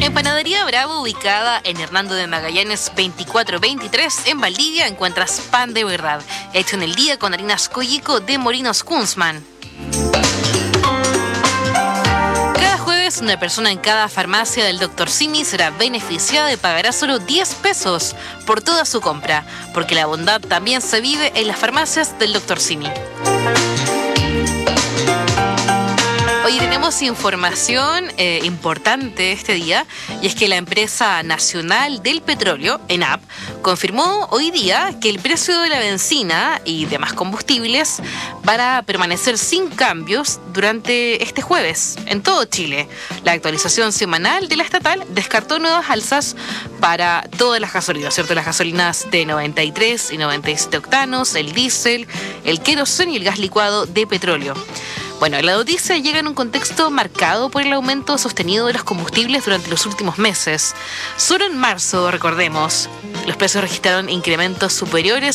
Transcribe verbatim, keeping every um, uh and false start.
En Panadería Bravo, ubicada en Hernando de Magallanes veinticuatro veintitrés, en Valdivia, encuentras pan de verdad, hecho en el día con harinas Coyico de Molinos Kunzman. Cada jueves, una persona en cada farmacia del doctor Simi será beneficiada y pagará solo diez pesos por toda su compra, porque la bondad también se vive en las farmacias del doctor Simi. Hoy tenemos información eh, importante este día, y es que la empresa nacional del petróleo, ENAP, confirmó hoy día que el precio de la benzina y demás combustibles van a permanecer sin cambios durante este jueves en todo Chile. La actualización semanal de la estatal descartó nuevas alzas para todas las gasolinas, ¿cierto? Las gasolinas de noventa y tres y noventa y siete octanos, el diésel, el queroseno y el gas licuado de petróleo. Bueno, la noticia llega en un contexto marcado por el aumento sostenido de los combustibles durante los últimos meses. Solo en marzo, recordemos, los precios registraron incrementos superiores